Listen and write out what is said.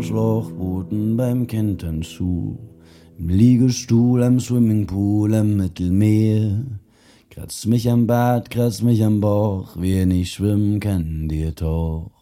Schlauchbooten beim Kentern zu. Im Liegestuhl am Swimmingpool am Mittelmeer. Kratzt mich am Bart, kratzt mich am Bauch, wer nicht schwimmen kann, dir doch.